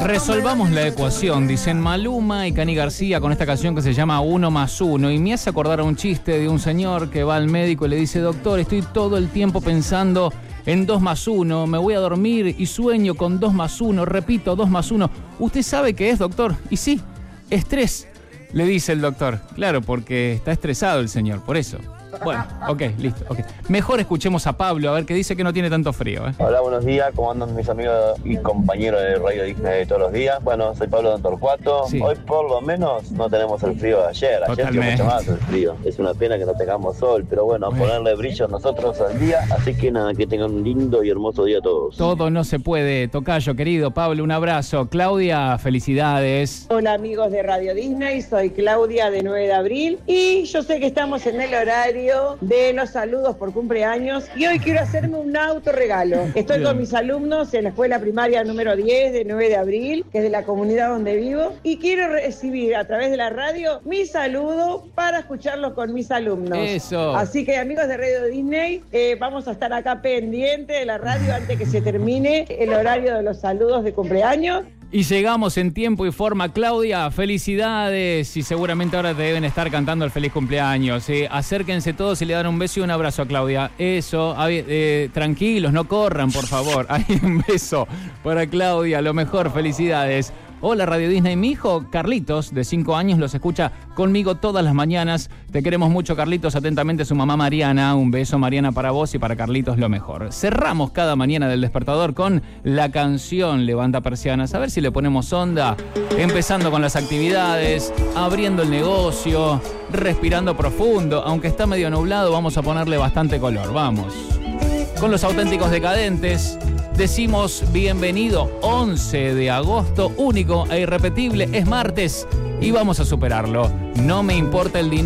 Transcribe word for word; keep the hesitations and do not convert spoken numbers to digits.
Resolvamos la ecuación, dicen Maluma y Cani García con esta canción que se llama Uno más Uno. Y me hace acordar a un chiste de un señor que va al médico y le dice: doctor, estoy todo el tiempo pensando en dos más uno, me voy a dormir y sueño con dos más uno, repito, dos más uno. ¿Usted sabe qué es, doctor? Y sí, estrés, le dice el doctor. Claro, porque está estresado el señor, por eso. Bueno, ok, listo, ok. Mejor escuchemos a Pablo, a ver qué dice, que no tiene tanto frío, ¿eh? Hola, buenos días, ¿cómo andan mis amigos y compañeros de Radio Disney de todos los días? Bueno, soy Pablo de Torcuato. Sí. Hoy por lo menos no tenemos el frío de ayer. Ayer fue mucho más el frío. Es una pena que no tengamos sol, pero bueno, a ponerle brillo nosotros al día. Así que nada, que tengan un lindo y hermoso día todos. Todo no se puede, tocayo querido. Pablo, un abrazo. Claudia, felicidades. Hola amigos de Radio Disney, soy Claudia de nueve de abril y yo sé que estamos en el horario de los saludos por cumpleaños y hoy quiero hacerme un autorregalo. Estoy Bien. con mis alumnos en la escuela primaria número diez de nueve de abril, que es de la comunidad donde vivo, y quiero recibir a través de la radio mi saludo para escucharlo con mis alumnos. Eso. Así que amigos de Radio Disney, eh, vamos a estar acá pendiente de la radio antes que se termine el horario de los saludos de cumpleaños. Y llegamos en tiempo y forma. Claudia, felicidades. Y seguramente ahora te deben estar cantando el feliz cumpleaños. ¿eh? Acérquense todos y le dan un beso y un abrazo a Claudia. Eso, eh, tranquilos, no corran, por favor. Hay un beso para Claudia, lo mejor, felicidades. Hola Radio Disney, mi hijo Carlitos, de cinco años, los escucha conmigo todas las mañanas. Te queremos mucho, Carlitos. Atentamente, su mamá Mariana. Un beso, Mariana, para vos y para Carlitos, lo mejor. Cerramos cada mañana del despertador con la canción Levanta Persianas. A ver si le ponemos onda. Empezando con las actividades, abriendo el negocio, respirando profundo. Aunque está medio nublado, vamos a ponerle bastante color. Vamos. Con los auténticos decadentes. Decimos bienvenido, once de agosto, único e irrepetible, es martes y vamos a superarlo. No me importa el dinero.